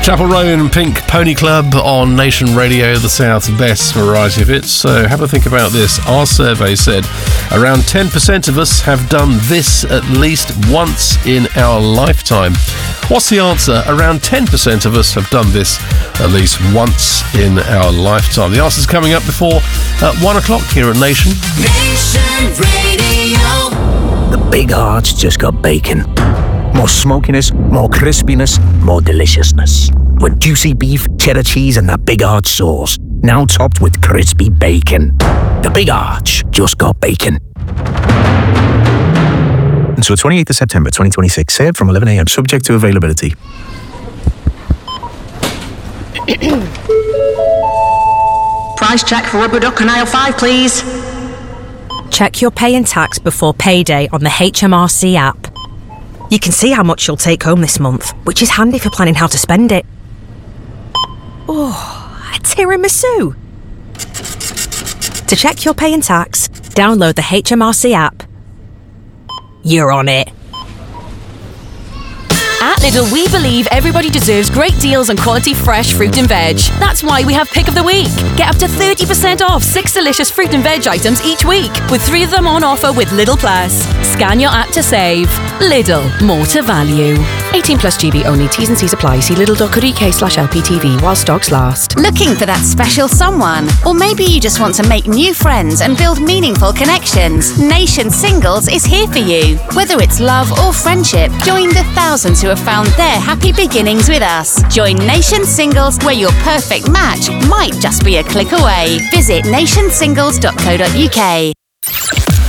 Chapel Roan and Pink Pony Club on Nation Radio, the South's best variety of hits. So have a think about this. Our survey said around 10% of us have done this at least once in our lifetime. What's the answer? Around 10% of us have done this at least once in our lifetime. The answer's coming up before 1 o'clock here at Nation. Nation Radio. The Big Arch just got bacon. More smokiness, more crispiness, more deliciousness. With juicy beef, cheddar cheese and that Big Arch sauce. Now topped with crispy bacon. The Big Arch just got bacon. Until 28th of September 2026, served from 11 a.m. subject to availability. Price check for rubber duck on aisle 5, please. Check your pay and tax before payday on the HMRC app. You can see how much you'll take home this month, which is handy for planning how to spend it. Oh, a tiramisu. To check your pay and tax, download the HMRC app. You're on it. At Lidl, we believe everybody deserves great deals on quality fresh fruit and veg. That's why we have Pick of the Week. Get up to 30% off 6 delicious fruit and veg items each week, with 3 of them on offer with Lidl Plus. Scan your app to save. Lidl, more to value. 18 plus GB only. T's and C's apply. See lidl.co.uk/LPTV while stocks last. Looking for that special someone? Or maybe you just want to make new friends and build meaningful connections. Nation Singles is here for you. Whether it's love or friendship, join the thousands who have found their happy beginnings with us. Join Nation Singles, where your perfect match might just be a click away. Visit nationsingles.co.uk.